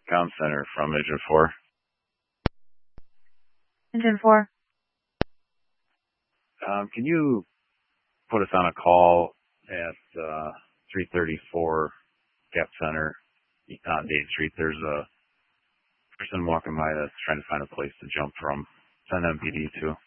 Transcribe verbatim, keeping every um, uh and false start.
Com Center from Agent four. Engine four. Um, can you put us on a call at uh, three thirty-four Gap Center on Dade Street? There's a person walking by that's trying to find a place to jump from. Send M P D to.